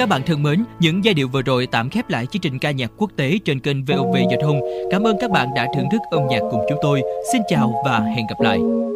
Các bạn thân mến, những giai điệu vừa rồi tạm khép lại chương trình ca nhạc quốc tế trên kênh VOV Giao thông. Cảm ơn các bạn đã thưởng thức âm nhạc cùng chúng tôi. Xin chào và hẹn gặp lại.